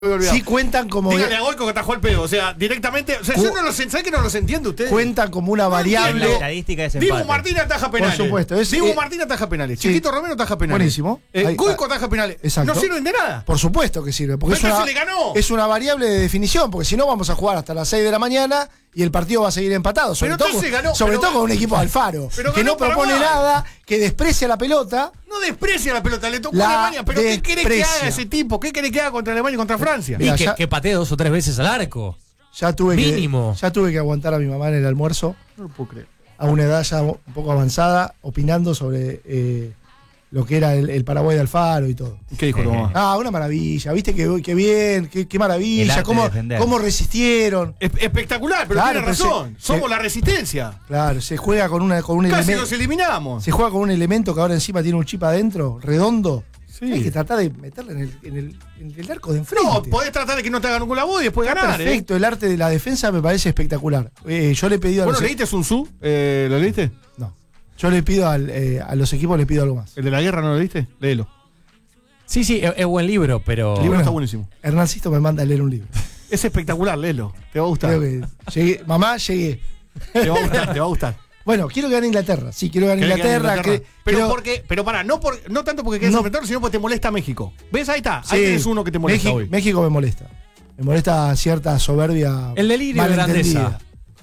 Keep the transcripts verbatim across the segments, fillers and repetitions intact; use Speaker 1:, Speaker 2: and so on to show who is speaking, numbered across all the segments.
Speaker 1: Sí cuentan como...
Speaker 2: Dígale a Goico que atajó el pedo, o sea, directamente... O sea, yo no los, ¿sabe que no los entiendo ustedes?
Speaker 1: Cuentan como una variable...
Speaker 3: La estadística es
Speaker 2: Dibu Martínez ataja penales.
Speaker 1: Por supuesto. Es,
Speaker 2: Dibu
Speaker 1: eh,
Speaker 2: Martínez ataja penales.
Speaker 1: sí.
Speaker 2: Chiquito Romero ataja penales.
Speaker 1: Buenísimo.
Speaker 2: Eh,
Speaker 1: Ahí-
Speaker 2: Goico ataja penales.
Speaker 1: Exacto.
Speaker 2: No sirven de nada.
Speaker 1: Por supuesto que sirve. Porque es
Speaker 2: Pero
Speaker 1: una,
Speaker 2: se le ganó.
Speaker 1: es una variable de definición, porque si no vamos a jugar hasta las seis de la mañana y el partido va a seguir empatado. Sobre,
Speaker 2: Pero
Speaker 1: todo,
Speaker 2: entonces
Speaker 1: con-
Speaker 2: ganó,
Speaker 1: sobre
Speaker 2: pero-
Speaker 1: todo con un equipo de Alfaro,
Speaker 2: pero
Speaker 1: que
Speaker 2: ganó
Speaker 1: no propone
Speaker 2: Paraguay.
Speaker 1: nada, que desprecia la pelota.
Speaker 2: No desprecia la pelota, le tocó
Speaker 1: La
Speaker 2: a Alemania. Pero ¿qué querés que
Speaker 1: desprecia.
Speaker 2: haga ese tipo? ¿Qué querés que haga contra Alemania y contra Francia?
Speaker 1: Mira,
Speaker 3: Y que,
Speaker 1: ya-
Speaker 3: que patee dos o tres veces al arco.
Speaker 1: Ya tuve,
Speaker 3: Mínimo.
Speaker 1: que, ya tuve que aguantar a mi mamá en el almuerzo,
Speaker 2: No lo puedo creer.
Speaker 1: a una edad ya un poco avanzada, opinando sobre eh, lo que era el, el Paraguay de Alfaro y todo.
Speaker 2: ¿Qué dijo tu mamá?
Speaker 1: Ah, una maravilla, viste que, que bien, qué, qué
Speaker 4: El
Speaker 1: maravilla,
Speaker 4: arte
Speaker 1: cómo,
Speaker 4: de defender.
Speaker 1: cómo resistieron.
Speaker 2: Es- espectacular, pero
Speaker 1: Claro,
Speaker 2: tiene
Speaker 1: pero se-
Speaker 2: razón.
Speaker 1: se-
Speaker 2: Somos la resistencia.
Speaker 1: Claro, se juega con, una, con un
Speaker 2: Casi
Speaker 1: elemento.
Speaker 2: nos eliminamos.
Speaker 1: Se juega con un elemento que ahora encima tiene un chip adentro, redondo.
Speaker 2: Sí.
Speaker 1: Hay que tratar de meterle en el, en el, en el arco de enfrente.
Speaker 2: No, podés tratar de que no te hagan un gol a vos y después ganar. ¿eh?
Speaker 1: Perfecto, el arte de la defensa me parece espectacular. Eh, yo le he pedido a
Speaker 2: ¿Vos
Speaker 1: los
Speaker 2: no leíste Sun Tzu? Eh, ¿Lo leíste?
Speaker 1: No. Yo le pido al, eh, a los equipos le pido algo más.
Speaker 2: ¿El de la guerra no lo leíste? Léelo.
Speaker 3: Sí, sí, es, es buen libro, pero.
Speaker 2: El libro
Speaker 1: Bueno.
Speaker 2: está buenísimo.
Speaker 1: Hernancito me manda a leer un libro.
Speaker 2: Es espectacular, léelo. Te va a gustar.
Speaker 1: Creo que llegué, mamá, llegué.
Speaker 2: Te va a gustar, te va a gustar.
Speaker 1: Bueno, quiero que gane Inglaterra. Sí, quiero que gane
Speaker 2: ¿Querés que gane
Speaker 1: Inglaterra.
Speaker 2: Inglaterra?
Speaker 1: que-
Speaker 2: pero
Speaker 1: creo-
Speaker 2: porque, pero pará, no, por, no tanto porque querés
Speaker 1: No.
Speaker 2: enfrentarlo, sino porque te molesta México. ¿Ves? Ahí está.
Speaker 1: Sí,
Speaker 2: Ahí tenés uno que te molesta
Speaker 1: México,
Speaker 2: hoy.
Speaker 1: México me molesta. Me molesta cierta soberbia.
Speaker 3: El delirio de
Speaker 1: malentendida.
Speaker 3: grandeza.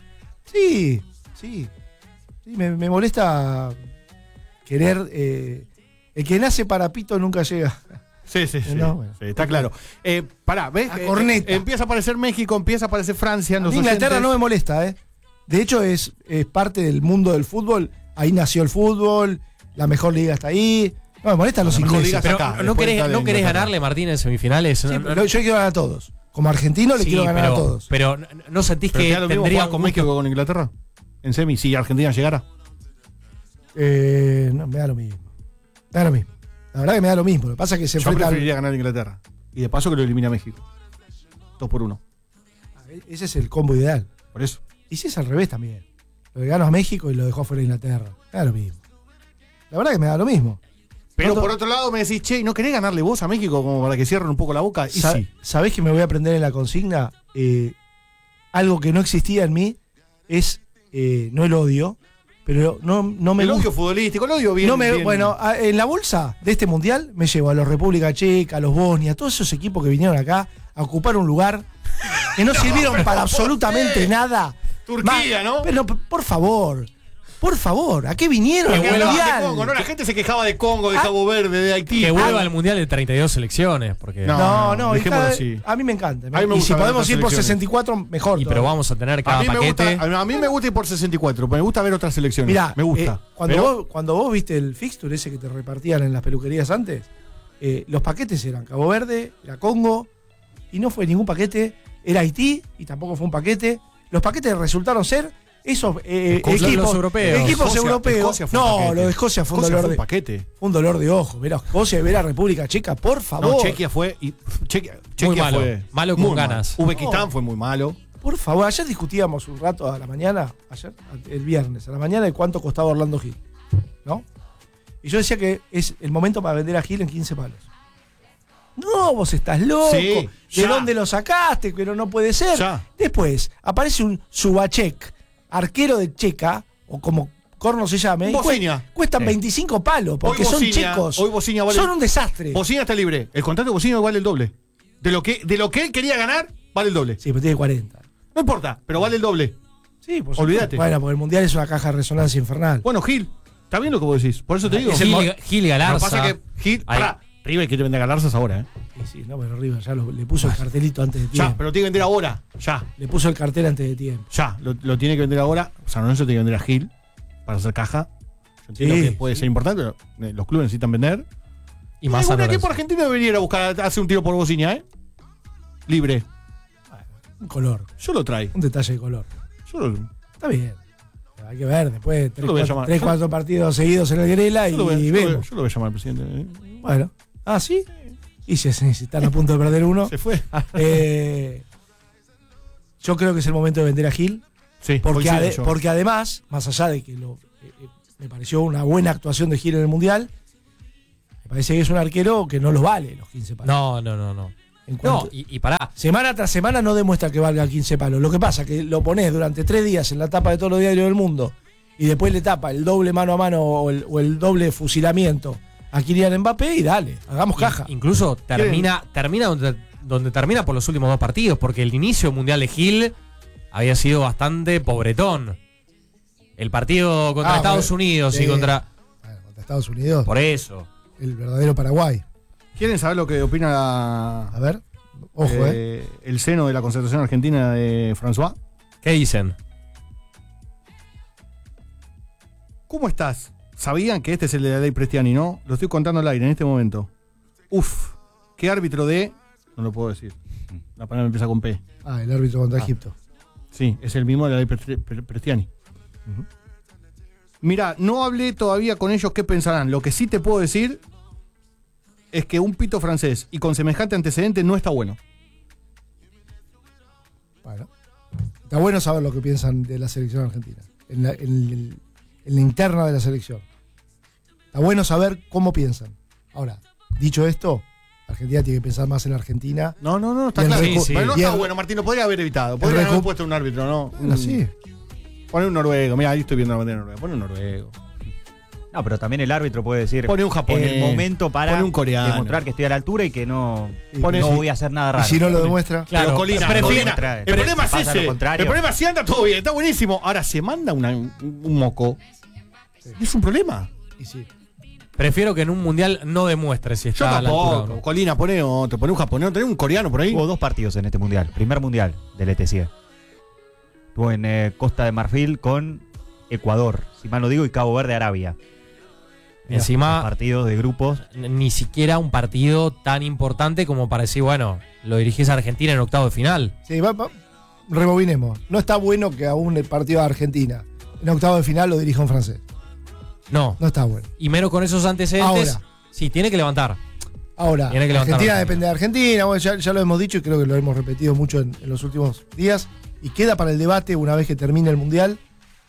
Speaker 1: Sí, sí. Sí, me, me molesta querer. eh, el que nace para pito nunca llega.
Speaker 2: Sí, sí, sí.
Speaker 1: No, bueno.
Speaker 2: Sí, está claro. Eh, pará, ¿ves?
Speaker 1: A
Speaker 2: Eh,
Speaker 1: corneta.
Speaker 2: eh, empieza a aparecer México, empieza a aparecer Francia.
Speaker 1: A
Speaker 2: Los
Speaker 1: mí Inglaterra
Speaker 2: oyentes.
Speaker 1: no me molesta, ¿eh? De hecho, es, es parte del mundo del fútbol. Ahí nació el fútbol. La mejor liga está ahí. No me molestan los
Speaker 2: La mejor
Speaker 1: ingleses.
Speaker 2: liga
Speaker 3: Pero
Speaker 2: acá,
Speaker 3: ¿no
Speaker 2: después
Speaker 3: querés,
Speaker 2: está de
Speaker 3: ¿no querés
Speaker 2: Inglaterra.
Speaker 3: ganarle, Martín, en semifinales?
Speaker 1: Sí,
Speaker 3: No,
Speaker 1: pero
Speaker 3: no-
Speaker 1: yo quiero ganar a todos. Como argentino le
Speaker 3: sí,
Speaker 1: quiero ganar
Speaker 3: pero,
Speaker 1: a todos.
Speaker 3: Pero ¿no- ¿no sentís
Speaker 2: ¿Pero te
Speaker 3: que
Speaker 2: da lo mismo
Speaker 3: tendría
Speaker 2: jugar con
Speaker 3: mucho-
Speaker 2: México que con Inglaterra? En semi, si Argentina llegara.
Speaker 1: Eh, no, me da lo mismo. Me da lo mismo. La verdad que me da lo mismo. Lo que pasa es que se
Speaker 2: Yo
Speaker 1: enfrenta al-
Speaker 2: preferiría ganar a Inglaterra. Y de paso que lo elimine a México. Dos por uno.
Speaker 1: Ese es el combo ideal.
Speaker 2: Por eso.
Speaker 1: Y si es al revés también. Lo que ganó a México y lo dejó fuera de Inglaterra. Me da lo mismo. La verdad que me da lo mismo.
Speaker 2: Pero
Speaker 1: ¿Cuánto-
Speaker 2: por otro lado me decís, che, ¿no querés ganarle vos a México como para que cierren un poco la boca? Y
Speaker 1: Sa-
Speaker 2: sí.
Speaker 1: ¿Sabés que me voy a aprender en la consigna? Eh, algo que no existía en mí es, eh, no el odio, pero no, no me
Speaker 2: el
Speaker 1: gusta.
Speaker 2: odio futbolístico, el odio bien.
Speaker 1: No me-
Speaker 2: bien-
Speaker 1: Bueno, a- en la bolsa de este mundial me llevo a los República Checa, a los Bosnia, a todos esos equipos que vinieron acá a ocupar un lugar que no sirvieron
Speaker 2: pero
Speaker 1: para
Speaker 2: ¿por
Speaker 1: absolutamente
Speaker 2: qué?
Speaker 1: nada.
Speaker 2: Turquía,
Speaker 1: Ma-
Speaker 2: ¿no?
Speaker 1: Pero p- por favor, por favor, ¿a qué vinieron al
Speaker 2: Que vuelva
Speaker 1: mundial?
Speaker 2: de Congo, ¿no? La gente se quejaba de Congo, de
Speaker 1: Ah.
Speaker 2: Cabo Verde, de Haití.
Speaker 3: Que vuelva
Speaker 1: Ah.
Speaker 3: al Mundial de treinta y dos selecciones. Porque,
Speaker 2: No.
Speaker 1: No, no, y
Speaker 2: dejémoslo
Speaker 1: cada-
Speaker 2: así.
Speaker 1: a mí me encanta.
Speaker 2: A mí me
Speaker 1: y
Speaker 2: gusta
Speaker 1: si
Speaker 2: ver
Speaker 1: podemos
Speaker 2: otras
Speaker 1: ir por
Speaker 2: selecciones.
Speaker 1: sesenta y cuatro, mejor.
Speaker 3: y pero
Speaker 1: todavía.
Speaker 3: vamos a tener
Speaker 2: A
Speaker 3: cada
Speaker 2: mí, me gusta,
Speaker 3: paquete.
Speaker 2: a mí me gusta ir por sesenta y cuatro, pero me gusta ver otras selecciones.
Speaker 1: Mirá,
Speaker 2: me gusta.
Speaker 1: eh, cuando,
Speaker 2: Pero-
Speaker 1: vos, cuando vos viste el fixture ese que te repartían en las peluquerías antes, eh, los paquetes eran Cabo Verde, era Congo, y no fue ningún paquete, era Haití, y tampoco fue un paquete. Los paquetes resultaron ser esos eh,
Speaker 3: Escocia,
Speaker 1: equipos
Speaker 3: los europeos.
Speaker 1: equipos
Speaker 2: Escocia-
Speaker 1: europeos.
Speaker 2: Escocia fue un
Speaker 1: No,
Speaker 2: paquete.
Speaker 1: lo de Escocia fue un
Speaker 2: Escocia
Speaker 1: dolor
Speaker 2: fue
Speaker 1: de,
Speaker 2: un paquete.
Speaker 1: fue un dolor de ojo. Ver a Escocia y ver a República Checa, por favor.
Speaker 2: No, Chequia fue. Y, Chequia, Chequia
Speaker 3: malo.
Speaker 2: fue
Speaker 3: Malo con
Speaker 2: muy
Speaker 3: ganas.
Speaker 2: malo. Uzbekistán
Speaker 1: No.
Speaker 2: fue muy malo.
Speaker 1: Por favor, ayer discutíamos un rato a la mañana, ayer, el viernes, a la mañana, de cuánto costaba Orlando Gil. ¿No? Y yo decía que es el momento para vender a Gil en quince palos. No, vos estás loco.
Speaker 2: Sí,
Speaker 1: ¿De
Speaker 2: ya.
Speaker 1: dónde lo sacaste? Pero no puede ser.
Speaker 2: Ya.
Speaker 1: Después aparece un Subachek, arquero de Checa, o como corno se llame. y
Speaker 2: Bosnia.
Speaker 1: cue- Cuestan
Speaker 3: Sí.
Speaker 1: veinticinco palos, porque
Speaker 2: Hoy
Speaker 1: son
Speaker 2: Bosnia-
Speaker 1: chicos.
Speaker 2: hoy Bosnia vale-
Speaker 1: Son un desastre.
Speaker 2: Bosnia está libre. El contrato de Bosnia vale el doble. De lo que, de lo que él quería ganar, vale el doble.
Speaker 1: Sí, pero tiene cuarenta.
Speaker 2: No importa, pero vale el doble.
Speaker 1: Sí, por
Speaker 2: Olvídate.
Speaker 1: supuesto. Bueno, porque el mundial es una caja de resonancia infernal.
Speaker 2: Bueno, Gil, está bien lo que vos decís. Por eso te digo.
Speaker 3: Es el
Speaker 2: Gil,
Speaker 3: Gil, Gil Galarza.
Speaker 2: Lo que pasa es que Gil.
Speaker 3: Ahí.
Speaker 2: Pará, River quiere vender a Galarza ahora, ¿eh?
Speaker 1: Sí, sí, no, pero River ya lo- le puso el cartelito antes de
Speaker 2: Ya,
Speaker 1: tiempo.
Speaker 2: pero tiene que vender ahora. Ya,
Speaker 1: Le puso el cartel antes de tiempo.
Speaker 2: ya. Lo, lo tiene que vender ahora. O sea, no se tiene que vender a Gil para hacer caja. Yo entiendo
Speaker 1: Sí,
Speaker 2: que puede
Speaker 1: sí.
Speaker 2: ser importante, pero eh, los clubes necesitan vender.
Speaker 3: Y más
Speaker 2: Un
Speaker 3: San
Speaker 2: equipo
Speaker 3: Lorenzo.
Speaker 2: argentino debería ir a buscar, hacer un tiro por Bosnia, ¿eh? Libre.
Speaker 1: Un color,
Speaker 2: Yo lo traigo.
Speaker 1: un detalle de color.
Speaker 2: Yo lo,
Speaker 1: Está bien. Hay que ver, después de tres,
Speaker 2: lo voy a
Speaker 1: cuatro,
Speaker 2: llamar.
Speaker 1: tres,
Speaker 2: Yo-
Speaker 1: cuatro partidos seguidos en el Grela y
Speaker 2: yo lo voy, a- yo lo voy a-
Speaker 1: vemos.
Speaker 2: yo lo voy a llamar al presidente. ¿eh?
Speaker 1: Bueno, ah, sí. Y si, si están a punto de perder uno.
Speaker 2: Se fue.
Speaker 1: eh, yo creo que es el momento de vender a Gil.
Speaker 2: Sí,
Speaker 1: Porque,
Speaker 2: coincido
Speaker 1: ade-
Speaker 2: yo.
Speaker 1: porque además, más allá de que lo, eh, eh, me pareció una buena actuación de Gil en el Mundial, me parece que es un arquero que no los vale los quince palos.
Speaker 3: No, no, no, no.
Speaker 1: En cuanto,
Speaker 3: No, y, y pará.
Speaker 1: semana tras semana no demuestra que valga quince palos. Lo que pasa es que lo ponés durante tres días en la tapa de todos los diarios del mundo y después le tapa el doble mano a mano o el, o el doble fusilamiento a Kylian Mbappé y dale, hagamos caja.
Speaker 3: In- incluso termina, termina donde, donde termina por los últimos dos partidos, porque el inicio mundial de Gil había sido bastante pobretón. El partido contra
Speaker 1: Ah,
Speaker 3: Estados
Speaker 1: bueno,
Speaker 3: Unidos
Speaker 1: sí.
Speaker 3: y contra.
Speaker 1: Bueno, contra Estados Unidos,
Speaker 3: Por eso.
Speaker 1: el verdadero Paraguay.
Speaker 2: ¿Quieren saber lo que opina la,
Speaker 1: A ver, ojo, eh.
Speaker 2: eh, el seno de la concentración argentina de François?
Speaker 3: ¿Qué dicen?
Speaker 2: ¿Cómo estás? ¿Sabían que este es el de la ley Prestiani, no? Lo estoy contando al aire en este momento. Uf, qué árbitro de... No lo puedo decir. La palabra empieza con P.
Speaker 1: Ah, el árbitro contra
Speaker 2: Ah.
Speaker 1: Egipto.
Speaker 2: Sí, es el mismo de la ley Pre- Pre- Prestiani.
Speaker 1: Ujú.
Speaker 2: Mira, no hablé todavía con ellos qué pensarán. Lo que sí te puedo decir es que un pito francés y con semejante antecedente no está bueno.
Speaker 1: Bueno, está bueno saber lo que piensan de la selección argentina, en la, en el- en la interna de la selección. Está bueno saber cómo piensan. Ahora, dicho esto, Argentina tiene que pensar más en Argentina.
Speaker 2: No, no, no, está
Speaker 1: Y el
Speaker 2: claro.
Speaker 1: recu-
Speaker 2: Pero no
Speaker 1: y
Speaker 2: está
Speaker 1: el-
Speaker 2: bueno, Martín, lo podría haber evitado. Podría
Speaker 1: recu-
Speaker 2: haber puesto un árbitro, ¿no?
Speaker 1: Bueno,
Speaker 2: Un-
Speaker 1: sí.
Speaker 2: Poner un noruego. Mira, ahí estoy viendo la bandera noruega. Pone un noruego.
Speaker 4: No, pero también el árbitro puede decir
Speaker 2: Pone un japonés,
Speaker 4: es el momento para
Speaker 2: pone un coreano.
Speaker 4: demostrar que estoy a la altura y que no,
Speaker 1: Y
Speaker 4: no
Speaker 2: pone-
Speaker 4: voy a hacer nada
Speaker 1: Y
Speaker 4: raro.
Speaker 1: si no lo demuestra,
Speaker 3: Claro,
Speaker 2: Pero Colina,
Speaker 3: prefiero-
Speaker 2: Colina,
Speaker 4: trae.
Speaker 2: el
Speaker 4: Pero
Speaker 2: problema
Speaker 4: si
Speaker 2: es
Speaker 4: pasa lo
Speaker 2: ese.
Speaker 4: contrario.
Speaker 2: El problema es si anda todo bien, está buenísimo. Ahora se manda una- un, un moco. Es un problema.
Speaker 1: y sí.
Speaker 3: Prefiero que en un mundial no demuestre si
Speaker 2: Yo
Speaker 3: está a la altura o
Speaker 2: tampoco.
Speaker 3: no.
Speaker 2: Colina, pone otro, pone un japonés, tenés un coreano por ahí.
Speaker 4: Hubo dos partidos en este mundial. Primer mundial del E T C. Estuvo en eh, Costa de Marfil con Ecuador, si mal no digo, y Cabo Verde, Arabia. Dos
Speaker 3: Encima,
Speaker 4: partidos de grupos.
Speaker 3: ni siquiera un partido tan importante como para decir, bueno, lo dirigís a Argentina en octavo de final.
Speaker 1: Sí, va- va- rebobinemos. No está bueno que aún el partido de Argentina en octavo de final lo dirija un francés.
Speaker 3: No.
Speaker 1: No está bueno.
Speaker 3: Y menos con esos antecedentes.
Speaker 1: Ahora.
Speaker 3: Sí, tiene que levantar.
Speaker 1: Ahora,
Speaker 3: Tiene que levantar
Speaker 1: Argentina
Speaker 3: la
Speaker 1: depende de Argentina, bueno, ya, ya lo hemos dicho y creo que lo hemos repetido mucho en, en los últimos días. Y queda para el debate, una vez que termine el Mundial,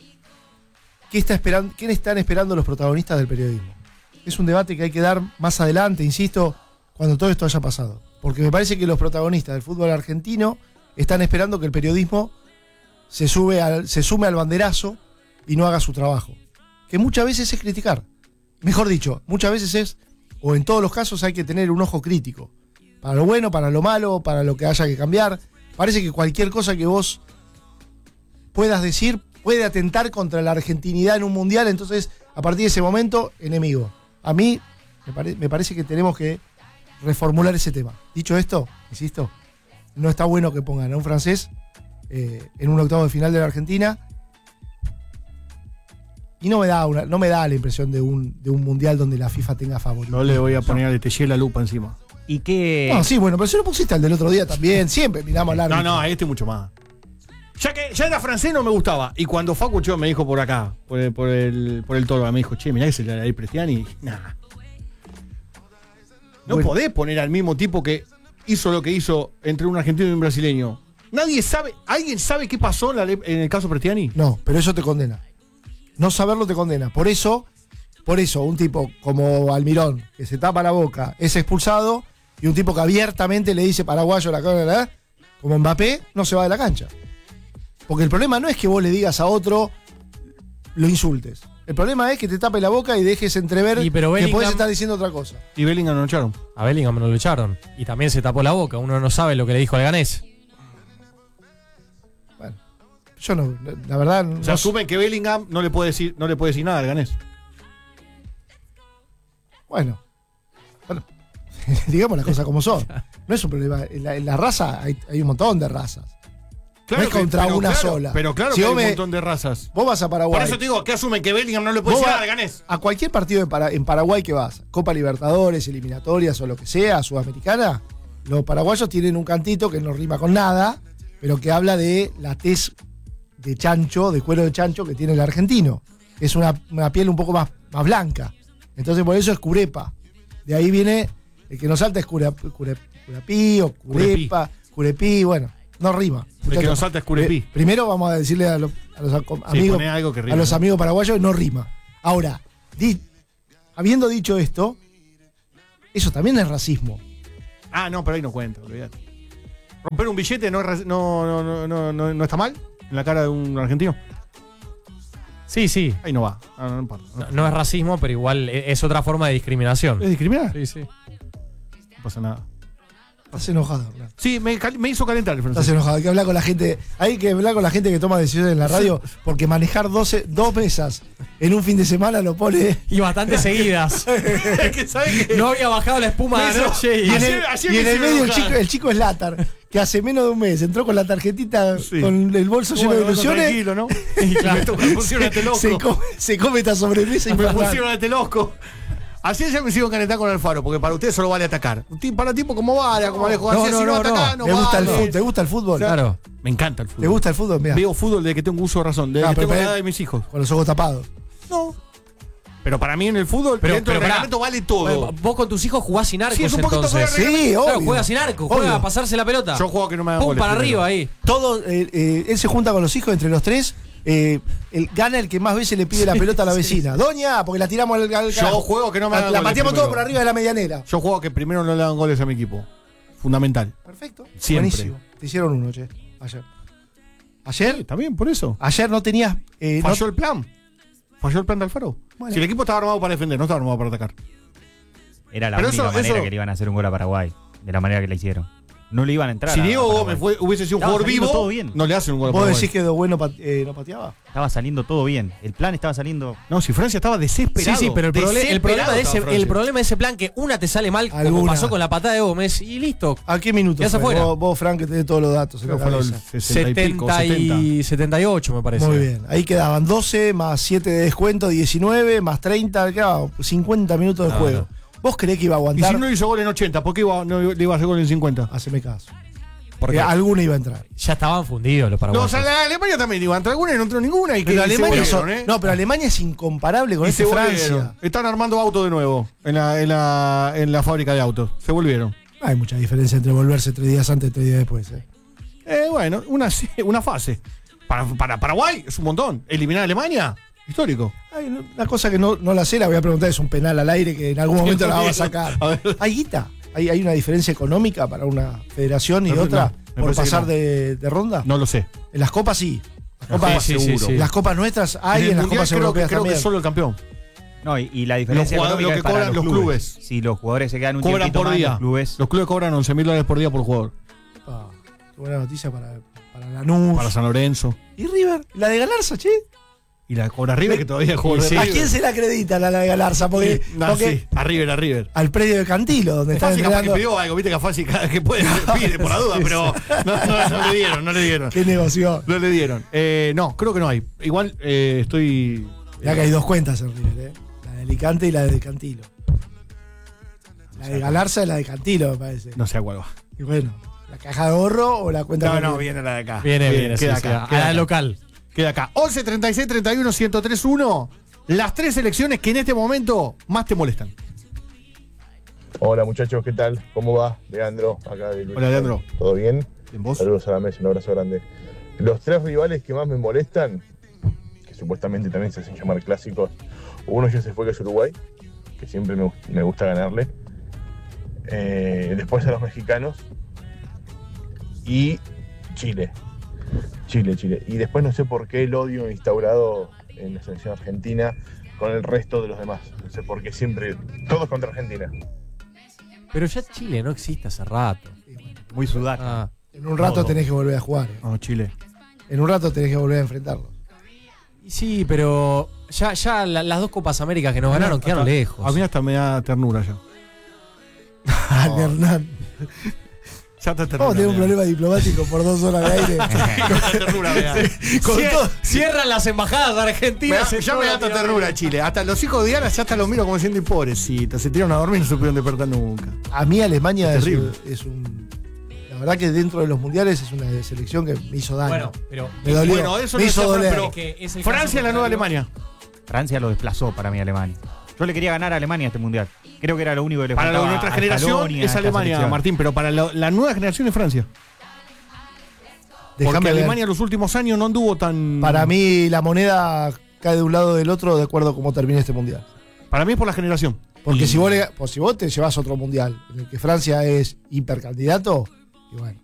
Speaker 1: ¿qué, está esperando, ¿qué están esperando los protagonistas del periodismo? Es un debate que hay que dar más adelante, insisto, cuando todo esto haya pasado. Porque me parece que los protagonistas del fútbol argentino están esperando que el periodismo se, sube al, se sume al banderazo y no haga su trabajo. Que muchas veces es criticar. Mejor dicho, muchas veces es, o en todos los casos hay que tener un ojo crítico. Para lo bueno, para lo malo, para lo que haya que cambiar. Parece que cualquier cosa que vos puedas decir puede atentar contra la argentinidad en un mundial, entonces a partir de ese momento, enemigo. A mí me, pare- me parece que tenemos que reformular ese tema. Dicho esto, insisto, no está bueno que pongan a un francés eh, en un octavo de final de la Argentina. Y no me da una, no me da la impresión de un, de un mundial donde la FIFA tenga favorito.
Speaker 2: No le voy a poner al Tellé la lupa encima.
Speaker 4: ¿Y qué?
Speaker 1: No, sí, bueno, pero si lo pusiste al del otro día también, siempre miramos al
Speaker 2: No,
Speaker 1: árbitro.
Speaker 2: no, a este mucho más. Ya que ya era francés no me gustaba. Y cuando Facu Cho me dijo por acá, por el, por el, por el toro, me dijo, che, mirá que se le da ahí Prestiani. Nah. No
Speaker 1: Bueno.
Speaker 2: podés poner al mismo tipo que hizo lo que hizo entre un argentino y un brasileño. Nadie sabe, ¿alguien sabe qué pasó en, la ley- en el caso Prestiani?
Speaker 1: No, pero eso te condena. No saberlo te condena. Por eso, por eso, un tipo como Almirón, que se tapa la boca, es expulsado, y un tipo que abiertamente le dice paraguayo la cara, la- como Mbappé, no se va de la cancha. Porque el problema no es que vos le digas a otro, lo insultes. El problema es que te tape la boca y dejes entrever
Speaker 3: Y pero
Speaker 1: que
Speaker 3: Bellingham-
Speaker 1: podés estar diciendo otra cosa.
Speaker 2: Y Bellingham lo echaron.
Speaker 3: A Bellingham no lo echaron. Y también se tapó la boca. Uno no sabe lo que le dijo al ganés.
Speaker 1: Bueno, yo no, la verdad, no,
Speaker 2: O sea, asumen que Bellingham no le puede decir, no le puede decir nada al ganés.
Speaker 1: bueno, bueno, digamos las cosas como son. No es un problema. En la, en la raza hay, hay un montón de razas. No es
Speaker 2: que-
Speaker 1: contra
Speaker 2: pero
Speaker 1: una
Speaker 2: claro,
Speaker 1: sola.
Speaker 2: Pero claro
Speaker 1: Si
Speaker 2: que hay
Speaker 1: vos
Speaker 2: un
Speaker 1: me-
Speaker 2: montón de razas.
Speaker 1: Vos vas a Paraguay.
Speaker 2: Por eso te digo, que asumen que Bellingham no le puede
Speaker 1: Vos
Speaker 2: decir
Speaker 1: vas
Speaker 2: nada al ganés.
Speaker 1: a cualquier partido de Para- en Paraguay que vas, Copa Libertadores, eliminatorias o lo que sea, Sudamericana, los paraguayos tienen un cantito que no rima con nada, pero que habla de la tez de chancho, de cuero de chancho que tiene el argentino. Es una, una piel un poco más, más blanca. Entonces por eso es curepa. De ahí viene, el que nos salta es cura, cure- curapí o curepa, curepí, bueno, no rima.
Speaker 2: El que nos salta es curepí.
Speaker 1: Pri- Primero vamos a decirle a, los- a los ac-
Speaker 2: Sí,
Speaker 1: amigos,
Speaker 2: poné algo que rime.
Speaker 1: a los amigos paraguayos, no rima. Ahora, di- habiendo dicho esto, eso también es racismo.
Speaker 2: Ah, no, pero ahí no cuenta, olvidate. Romper un billete no, es ra- no, no, no, no, no, no está mal en la cara de un argentino.
Speaker 3: Sí, sí.
Speaker 2: Ahí no va. Ah, no, no importa. No,
Speaker 3: No, no es racismo, pero igual e- es otra forma de discriminación.
Speaker 2: ¿Es discriminar?
Speaker 3: Sí, sí.
Speaker 2: No pasa nada.
Speaker 1: Estás enojado, Hernán.
Speaker 2: Sí, me, cal- me hizo calentar el
Speaker 1: Estás
Speaker 2: francés.
Speaker 1: enojado. Hay que hablar con la gente. Hay que hablar con la gente que toma decisiones en la radio. Porque manejar doce, dos mesas en un fin de semana lo pone.
Speaker 3: Y bastante seguidas.
Speaker 2: Es que, ¿sabes qué?
Speaker 3: No había bajado la espuma de
Speaker 2: Eso-
Speaker 3: anoche y,
Speaker 1: Y en
Speaker 2: Ayer-
Speaker 1: el,
Speaker 2: ayer
Speaker 1: y
Speaker 2: me
Speaker 1: en el
Speaker 2: hicieron
Speaker 1: medio el
Speaker 2: enojar.
Speaker 1: chico, el chico es Latar, que hace menos de un mes entró con la tarjetita,
Speaker 2: Sí.
Speaker 1: con el bolso lleno de
Speaker 2: Bueno,
Speaker 1: ilusiones.
Speaker 2: tranquilo, ¿no? Y claro, me pusieron este loco.
Speaker 1: Se come, se come esta sobremesa y
Speaker 2: Me
Speaker 1: para
Speaker 2: pusieron este loco. Así ya me hicieron calentar con Alfaro, porque para ustedes solo vale atacar. Un ti- Para tipo como Vara, como Alejo
Speaker 1: No,
Speaker 2: García,
Speaker 1: no,
Speaker 2: si no,
Speaker 1: no,
Speaker 2: atacás,
Speaker 1: no.
Speaker 2: no
Speaker 1: ¿Te gusta el
Speaker 2: vale.
Speaker 1: fútbol? ¿Te gusta el fútbol?
Speaker 3: Claro.
Speaker 2: Me encanta el fútbol.
Speaker 1: ¿Te gusta el fútbol? Mirá,
Speaker 2: Veo fútbol desde que tengo uso de razón, desde
Speaker 1: Ah,
Speaker 2: que
Speaker 1: pero
Speaker 2: tengo la
Speaker 1: pero-
Speaker 2: edad de mis hijos.
Speaker 1: con los ojos tapados.
Speaker 2: No. Pero para mí en el fútbol,
Speaker 3: Pero-
Speaker 2: dentro
Speaker 3: pero
Speaker 2: del
Speaker 3: pará.
Speaker 2: reglamento vale todo.
Speaker 3: Bueno, vos con tus hijos jugás sin arcos,
Speaker 2: Sí, es un poquito
Speaker 3: entonces.
Speaker 2: fuera de
Speaker 1: Sí,
Speaker 3: Claro,
Speaker 1: obvio.
Speaker 3: juega sin arco, juega
Speaker 1: Obvio.
Speaker 3: a pasarse la pelota.
Speaker 2: Yo juego a que no me hagan
Speaker 3: Pum,
Speaker 2: goles
Speaker 3: para
Speaker 2: primero.
Speaker 3: arriba ahí.
Speaker 1: Todo, eh, eh, él se junta con los hijos entre los tres. eh, el, gana el que más veces le pide la pelota a la vecina. Doña, porque la tiramos al, al
Speaker 2: Yo
Speaker 1: carajo.
Speaker 2: juego que no me
Speaker 1: La,
Speaker 2: hagan
Speaker 1: la
Speaker 2: goles
Speaker 1: pateamos
Speaker 2: primero.
Speaker 1: todo por arriba de la medianera.
Speaker 2: Yo juego a que primero no le hagan goles a mi equipo. Fundamental.
Speaker 1: Perfecto.
Speaker 2: Siempre.
Speaker 1: Buenísimo. Te hicieron uno, che. Ayer. Ayer,
Speaker 2: También, por eso.
Speaker 1: ayer no tenías. eh, no-
Speaker 2: Falló el plan. Falló el plan de Alfaro.
Speaker 1: Bueno.
Speaker 2: Si el equipo estaba armado para defender, no estaba armado para atacar.
Speaker 4: Era la
Speaker 2: Pero
Speaker 4: única
Speaker 2: eso-
Speaker 4: manera
Speaker 2: eso-
Speaker 4: que le iban a hacer un gol a Paraguay. De la manera que le hicieron. No le iban a entrar.
Speaker 2: Si
Speaker 4: a-
Speaker 2: Diego
Speaker 4: a Paraguay.
Speaker 2: Gómez fue- hubiese sido un
Speaker 4: Estaba
Speaker 2: jugador
Speaker 4: saliendo
Speaker 2: vivo,
Speaker 4: todo bien.
Speaker 2: no le hacen un gol a
Speaker 1: ¿Vos
Speaker 2: Paraguay.
Speaker 1: decís que de bueno pat- eh, no pateaba?
Speaker 4: Estaba saliendo todo bien. El plan estaba saliendo.
Speaker 2: No, si Francia estaba
Speaker 3: Sí,
Speaker 2: desesperado.
Speaker 3: sí, pero el, prole- el
Speaker 2: Desesperado
Speaker 3: problema de
Speaker 2: estaba
Speaker 3: ese,
Speaker 2: Francia.
Speaker 3: el problema de ese plan que una te sale mal, como
Speaker 1: Alguna.
Speaker 3: pasó con la patada de Gómez, y listo.
Speaker 1: ¿A qué minuto?
Speaker 3: Ya se
Speaker 1: fue?
Speaker 3: fuera.
Speaker 1: Vos, vos, Frank, que tenés todos los datos. en
Speaker 2: Creo
Speaker 1: la
Speaker 2: que fue el
Speaker 1: cabeza.
Speaker 2: sesenta y pico,
Speaker 3: setenta
Speaker 2: setenta.
Speaker 3: y setenta y ocho me parece.
Speaker 1: Muy bien. Ahí quedaban doce más siete de descuento, diecinueve más treinta, quedaba cincuenta minutos de
Speaker 3: No,
Speaker 1: juego. ¿Vos creés que iba a
Speaker 2: Y
Speaker 1: aguantar?
Speaker 2: si no hizo gol en ochenta, ¿por qué iba, no le iba a hacer gol en cincuenta?
Speaker 1: Haceme caso.
Speaker 3: Porque
Speaker 1: Eh, alguna iba a entrar.
Speaker 3: ya estaban fundidos los
Speaker 2: No,
Speaker 3: paraguayos.
Speaker 2: o sea, la Alemania también iba a entrar alguna y no entró ninguna. Y que
Speaker 1: Pero
Speaker 2: y se
Speaker 1: Alemania,
Speaker 2: volvieron,
Speaker 1: son-
Speaker 2: ¿eh?
Speaker 1: no, pero Alemania es incomparable con
Speaker 2: Y
Speaker 1: este
Speaker 2: se volvieron.
Speaker 1: Francia.
Speaker 2: Están armando autos de nuevo en la, en, la, en la fábrica de autos. Se volvieron.
Speaker 1: No hay mucha diferencia entre volverse tres días antes y tres días después. eh.
Speaker 2: Eh, bueno, una, una fase. Para, para Paraguay es un montón. Eliminar a Alemania, histórico.
Speaker 1: Hay una cosa que no, no la sé, la voy a preguntar, es un penal al aire que en algún momento la vamos a sacar.
Speaker 2: A ver.
Speaker 1: ¿Hay guita? ¿Hay, ¿Hay una diferencia económica para una federación y
Speaker 2: No,
Speaker 1: otra
Speaker 2: no, me
Speaker 1: por
Speaker 2: parece que
Speaker 1: pasar
Speaker 2: no.
Speaker 1: de, de ronda?
Speaker 2: No lo sé.
Speaker 1: En las copas sí. Las
Speaker 2: Las
Speaker 1: copas,
Speaker 2: copas
Speaker 3: sí, sí,
Speaker 2: seguro.
Speaker 3: sí.
Speaker 1: las copas nuestras hay,
Speaker 2: el
Speaker 1: en las
Speaker 2: Mundial
Speaker 1: copas
Speaker 2: creo, que-
Speaker 1: europeas
Speaker 2: creo
Speaker 1: también.
Speaker 2: que solo el campeón.
Speaker 4: No, y, y la diferencia
Speaker 2: Los jugadores-
Speaker 4: económica
Speaker 2: lo que
Speaker 4: es para
Speaker 2: cobran los clubes.
Speaker 4: Si los jugadores se quedan un
Speaker 2: Cobran
Speaker 4: tiempito
Speaker 2: por
Speaker 4: más,
Speaker 2: día.
Speaker 4: los clubes.
Speaker 2: Los clubes cobran once mil dólares por día por jugador.
Speaker 1: Epa, qué buena noticia para, para Lanús.
Speaker 2: Para San Lorenzo.
Speaker 1: ¿Y River? ¿La de Galarza, che?
Speaker 2: Y la cobra River, que todavía es jugador
Speaker 3: Y
Speaker 2: de
Speaker 3: sí.
Speaker 1: ¿A
Speaker 2: River.
Speaker 1: quién se la acredita la, la de Galarza? Porque,
Speaker 2: No,
Speaker 1: porque
Speaker 2: sí, a River, a River.
Speaker 1: al predio de Cantilo, donde
Speaker 2: Es
Speaker 1: están
Speaker 2: fácil capaz que
Speaker 1: entrenando.
Speaker 2: pidió algo, viste que fácil cada vez que puede pide por la duda, pero no, no, no le dieron, no le dieron.
Speaker 1: ¿Qué negocio?
Speaker 2: No le dieron. Eh, no, creo que no hay. Igual eh, estoy.
Speaker 1: Ya que hay dos cuentas en River, ¿eh? La de Alicante y la de Cantilo. La de Galarza y la de Cantilo, me parece.
Speaker 2: No sé a cuál va.
Speaker 1: Y bueno, ¿la caja de ahorro o la cuenta
Speaker 2: No, no,
Speaker 1: corriente?
Speaker 2: viene la de acá.
Speaker 3: Viene, viene, sí,
Speaker 2: queda
Speaker 3: sí,
Speaker 2: acá.
Speaker 3: a
Speaker 2: queda
Speaker 3: la
Speaker 2: acá.
Speaker 3: local.
Speaker 2: Queda acá. once, treinta y seis, treinta y uno, ciento tres, uno. Las tres selecciones que en este momento más te molestan.
Speaker 5: Hola muchachos, ¿qué tal? ¿Cómo va? Leandro, acá de Luis.
Speaker 2: Hola, Leandro.
Speaker 5: ¿Todo bien?
Speaker 2: ¿En vos?
Speaker 5: Saludos a la mesa, un abrazo grande. Los tres rivales que más me molestan, que supuestamente también se hacen llamar clásicos, uno ya se fue, que es Uruguay, que siempre me, me gusta ganarle. Eh, después a los mexicanos y Chile. Chile, Chile. Y después no sé por qué el odio instaurado en la selección argentina con el resto de los demás. No sé por qué siempre, todos contra Argentina.
Speaker 3: Pero ya Chile no existe hace rato.
Speaker 4: Muy sudaca.
Speaker 3: Ah,
Speaker 1: En un rato
Speaker 2: Todo.
Speaker 1: tenés que volver a jugar. ¿eh?
Speaker 2: No, Chile.
Speaker 1: En un rato tenés que volver a enfrentarlos.
Speaker 3: y sí, pero ya, ya la- las dos Copas Américas que nos ganaron quedaron
Speaker 2: Hasta-
Speaker 3: lejos.
Speaker 2: A mí hasta me da ternura ya.
Speaker 1: Ah, Hernán.
Speaker 2: Ya está ternura.
Speaker 1: Vamos a tener un
Speaker 2: me da.
Speaker 1: problema diplomático por dos horas de aire.
Speaker 2: ternura me da.
Speaker 1: Con
Speaker 3: Cier-
Speaker 1: todo-
Speaker 3: Cierran las embajadas
Speaker 2: Me
Speaker 3: argentinas.
Speaker 2: da-
Speaker 3: se
Speaker 2: ya me da
Speaker 3: llora,
Speaker 2: hasta ternura Chile. Hasta los hijos de Diana ya hasta los miro como diciendo, y pobrecitos, se tiraron a dormir y no supieron despertar nunca.
Speaker 1: A mí Alemania
Speaker 2: Es
Speaker 1: es,
Speaker 2: terrible.
Speaker 1: es un... La verdad que dentro de los mundiales es una selección que me hizo daño.
Speaker 3: Bueno, pero
Speaker 1: me dolió.
Speaker 2: Bueno, eso
Speaker 1: me
Speaker 2: no
Speaker 1: hizo
Speaker 2: decía Fran,
Speaker 1: doler.
Speaker 2: pero-
Speaker 3: es que es el
Speaker 2: Francia
Speaker 3: caso
Speaker 2: es la nueva
Speaker 3: contrario.
Speaker 2: Alemania.
Speaker 4: Francia lo desplazó para mí a Alemania. Yo le quería ganar a Alemania este mundial. Creo que era lo único que le
Speaker 2: Para
Speaker 4: faltaba
Speaker 2: la, nuestra
Speaker 4: a
Speaker 2: generación
Speaker 4: Scaloni, a
Speaker 2: es
Speaker 4: esta
Speaker 2: Alemania,
Speaker 4: selección.
Speaker 2: Martín, pero para la, la nueva generación es Francia.
Speaker 1: Déjame
Speaker 2: Porque
Speaker 1: ver.
Speaker 2: Alemania en los últimos años no anduvo tan.
Speaker 1: Para mí la moneda cae de un lado o del otro de acuerdo a cómo termine este mundial.
Speaker 2: Para mí es por la generación.
Speaker 1: Porque
Speaker 2: Y-
Speaker 1: si vos, le- pues si vos te llevas otro mundial en el que Francia es hipercandidato, y bueno,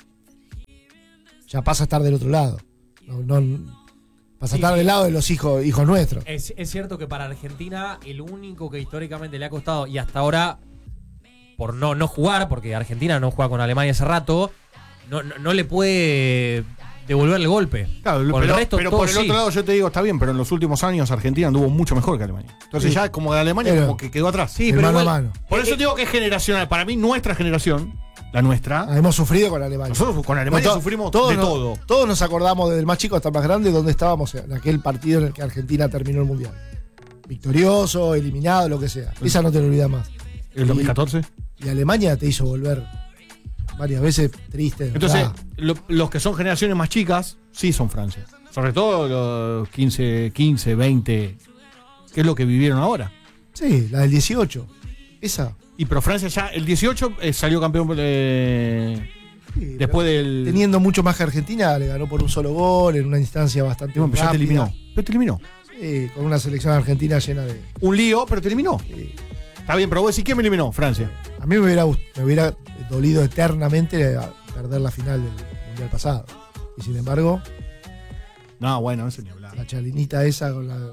Speaker 1: ya pasa a estar del otro lado. No, no- pasa
Speaker 3: Sí,
Speaker 1: a estar
Speaker 3: sí.
Speaker 1: del lado de los hijos, hijos nuestros.
Speaker 3: Es, es cierto que para Argentina el único que históricamente le ha costado y hasta ahora por no, no jugar, porque Argentina no juega con Alemania hace rato, no, no, no le puede devolver el golpe.
Speaker 2: Claro,
Speaker 3: Por el
Speaker 2: pero,
Speaker 3: resto,
Speaker 2: pero
Speaker 3: todo
Speaker 2: por el
Speaker 3: sí.
Speaker 2: otro lado yo te digo, está bien, pero en los últimos años Argentina anduvo mucho mejor que Alemania. Entonces
Speaker 1: Sí.
Speaker 2: ya como de Alemania
Speaker 1: Pero-
Speaker 2: como que quedó atrás.
Speaker 3: Sí,
Speaker 1: de
Speaker 3: pero
Speaker 1: mano
Speaker 3: igual-
Speaker 1: a mano.
Speaker 2: Por eso digo que es generacional. Para mí nuestra generación, la nuestra,
Speaker 1: Ah, hemos sufrido con Alemania.
Speaker 2: nosotros con Alemania
Speaker 1: No, to-
Speaker 2: sufrimos
Speaker 1: todos
Speaker 2: de
Speaker 1: nos-
Speaker 2: todo.
Speaker 1: Todos nos acordamos, desde el más chico hasta el más grande, donde estábamos en aquel partido en el que Argentina terminó el mundial. Victorioso, eliminado, lo que sea. Esa no te lo olvidas más.
Speaker 2: El dos mil catorce.
Speaker 1: Y Alemania te hizo volver varias veces triste. de
Speaker 2: Entonces,
Speaker 1: verdad.
Speaker 2: lo- los que son generaciones más chicas, sí son Francia. Sobre todo los quince, quince, veinte, que es lo que vivieron ahora.
Speaker 1: Sí, la del dieciocho. Esa.
Speaker 2: Y pero Francia ya, el dieciocho eh, salió campeón eh,
Speaker 1: Sí,
Speaker 2: después del...
Speaker 1: teniendo mucho más que Argentina, le ganó por un solo gol en una instancia bastante
Speaker 2: Bueno, pues ya te
Speaker 1: rápida.
Speaker 2: eliminó. Pero te eliminó.
Speaker 1: Sí, con una selección argentina llena de...
Speaker 2: Un lío, pero te eliminó.
Speaker 1: sí.
Speaker 2: Está bien, pero vos decís, ¿quién me eliminó? Francia.
Speaker 1: A mí me hubiera, gust- me hubiera dolido eternamente a perder la final del mundial pasado. Y sin embargo,
Speaker 2: No, bueno, eso ni hablar.
Speaker 1: la chalinita esa con, la,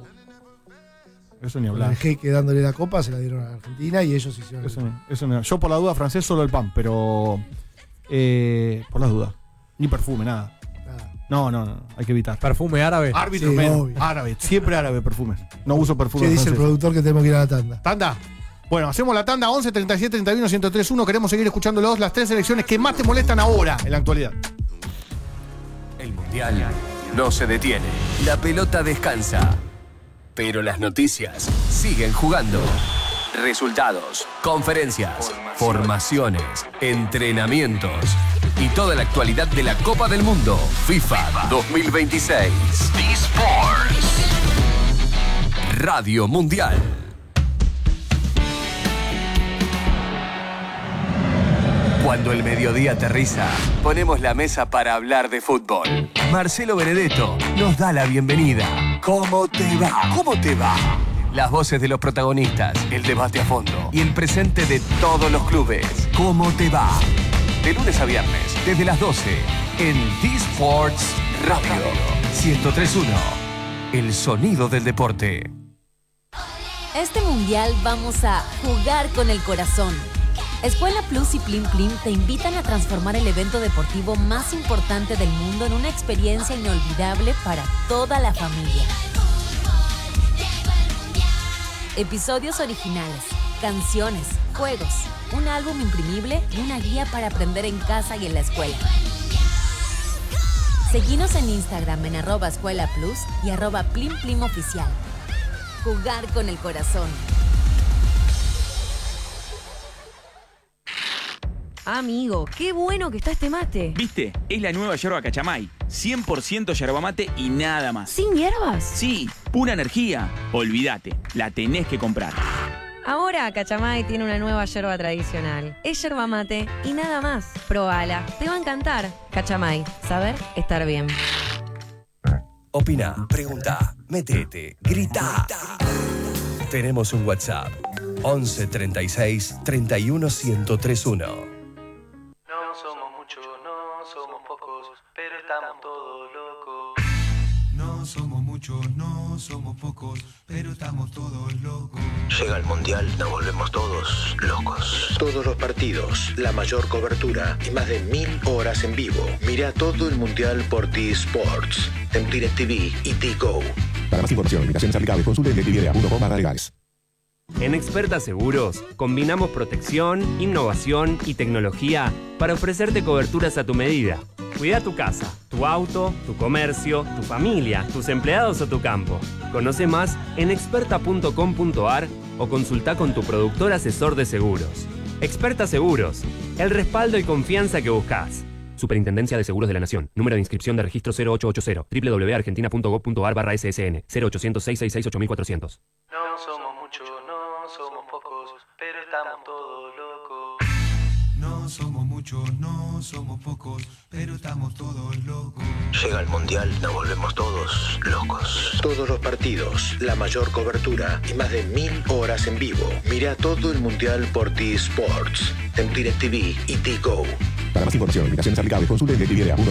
Speaker 2: Eso ni
Speaker 1: con
Speaker 2: hablar.
Speaker 1: el jeque dándole la copa se la dieron a Argentina y ellos hicieron...
Speaker 2: Eso, ni- eso ni- Yo por la duda francés solo el pan, pero eh, por las dudas. Ni perfume, nada.
Speaker 1: nada.
Speaker 2: No, no, no, hay que evitar.
Speaker 3: Perfume árabe.
Speaker 2: Árbitro
Speaker 1: Sí,
Speaker 2: menos.
Speaker 1: obvio.
Speaker 2: Árabe, siempre árabe perfumes. No uso perfume
Speaker 1: Che, dice el
Speaker 2: francés.
Speaker 1: productor que tenemos que ir a la tanda.
Speaker 2: Tanda. Bueno, hacemos la tanda once, treinta y siete, treinta y uno, ciento tres uno. Queremos seguir escuchándolos, las tres selecciones que más te molestan ahora en la actualidad.
Speaker 6: El mundial no se detiene. La pelota descansa. Pero las noticias siguen jugando. Resultados, conferencias, formaciones, entrenamientos y toda la actualidad de la Copa del Mundo FIFA dos mil veintiséis. eSports. Radio Mundial. Cuando el mediodía aterriza, ponemos la mesa para hablar de fútbol. Marcelo Benedetto nos da la bienvenida. ¿Cómo te va? ¿Cómo te va? Las voces de los protagonistas, el debate a fondo y el presente de todos los clubes. ¿Cómo te va? De lunes a viernes, desde las doce, en eSports Radio ciento tres punto uno. El sonido del deporte.
Speaker 7: Este mundial vamos a jugar con el corazón. Escuela Plus y Plim Plim te invitan a transformar el evento deportivo más importante del mundo en una experiencia inolvidable para toda la familia. Episodios originales, canciones, juegos, un álbum imprimible y una guía para aprender en casa y en la escuela. Seguinos en Instagram en arroba Escuela Plus y arroba Plim Plim Oficial. Jugar con el corazón.
Speaker 8: Amigo, qué bueno que está este mate.
Speaker 9: ¿Viste? Es la nueva yerba Cachamay. cien por ciento yerba mate y nada más.
Speaker 8: ¿Sin hierbas?
Speaker 9: Sí, pura energía. Olvídate, la tenés que comprar.
Speaker 8: Ahora Cachamay tiene una nueva yerba tradicional. Es yerba mate y nada más. Probala, te va a encantar. Cachamay, saber estar bien.
Speaker 6: Opina, pregunta, metete, grita. Tenemos un WhatsApp. once treinta y seis, treinta y uno, ciento tres punto uno.
Speaker 10: No somos muchos, no somos pocos, pero estamos todos locos.
Speaker 11: No somos muchos, no somos pocos, pero estamos todos locos.
Speaker 12: Llega el Mundial, nos volvemos todos locos. Todos los partidos, la mayor cobertura y más de mil horas en vivo. Mira todo el Mundial por T-Sports, en DirecTV y T-Go.
Speaker 13: Para más información, invitaciones aplicables, consulte en directv punto com barra legales.
Speaker 14: En Experta Seguros, combinamos protección, innovación y tecnología para ofrecerte coberturas a tu medida. Cuida tu casa, tu auto, tu comercio, tu familia, tus empleados o tu campo. Conoce más en experta punto com punto a r o consulta con tu productor asesor de seguros. Experta Seguros, el respaldo y confianza que buscas. Superintendencia de Seguros de la Nación. Número de inscripción de registro cero ocho ocho cero. doble u doble u doble u punto argentina punto gob punto a r barra S S N. cero ochocientos, seiscientos sesenta y seis, ocho mil cuatrocientos.
Speaker 10: No somos muchos, no somos pocos, pero estamos todos locos.
Speaker 11: No somos muchos, no no somos pocos, pero estamos todos locos.
Speaker 12: Llega el Mundial, nos volvemos todos locos. Todos los partidos, la mayor cobertura y más de mil horas en vivo. Mira todo el Mundial por T-Sports, en DirecTV y T-Go.
Speaker 13: Para más información, limitaciones aplicables, consulte en directv punto